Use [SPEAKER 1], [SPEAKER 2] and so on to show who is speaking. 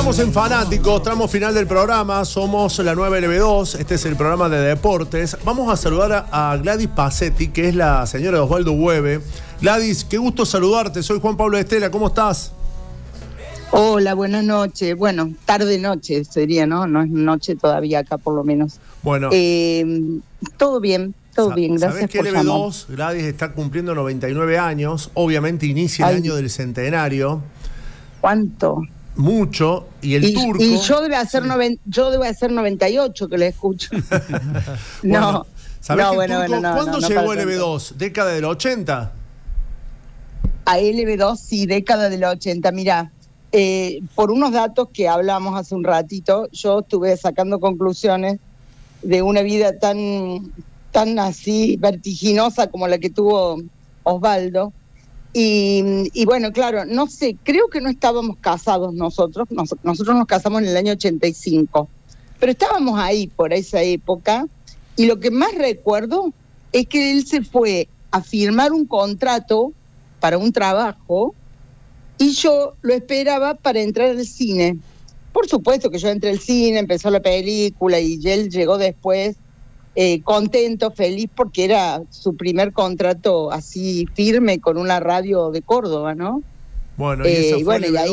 [SPEAKER 1] Estamos en Fanáticos, tramo final del programa, somos la 9LB2, este es el programa de deportes. Vamos a saludar a Gladys Pacetti, que es la señora de Osvaldo Hueve. Gladys, qué gusto saludarte, soy Juan Pablo Estela, ¿cómo estás?
[SPEAKER 2] Hola, buenas noches. Bueno, tarde-noche sería, ¿no? No es noche todavía acá, por lo menos.
[SPEAKER 1] Bueno.
[SPEAKER 2] Todo bien, gracias
[SPEAKER 1] ¿Sabés que
[SPEAKER 2] por llamar.
[SPEAKER 1] LB2, Gladys, está cumpliendo 99 años? Obviamente inicia el año del centenario.
[SPEAKER 2] ¿Cuánto?
[SPEAKER 1] Mucho, y el turco...
[SPEAKER 2] Y yo debe hacer 98 que le escucho.
[SPEAKER 1] Bueno, ¿sabés que
[SPEAKER 2] bueno,
[SPEAKER 1] ¿cuándo llegó LB2? ¿Década del 80?
[SPEAKER 2] A LB2, sí, década del 80. Mirá, por unos datos que hablamos hace un ratito, yo estuve sacando conclusiones de una vida tan así vertiginosa como la que tuvo Osvaldo. Y bueno, claro, no sé, creo que no estábamos casados nosotros nos casamos en el año 85, pero estábamos ahí por esa época, y lo que más recuerdo es que él se fue a firmar un contrato para un trabajo y yo lo esperaba para entrar al cine. Por supuesto que yo entré al cine, empezó la película y él llegó después contento, feliz, porque era su primer contrato así firme con una radio de Córdoba, ¿no?
[SPEAKER 1] Bueno, y eso fue
[SPEAKER 2] y ahí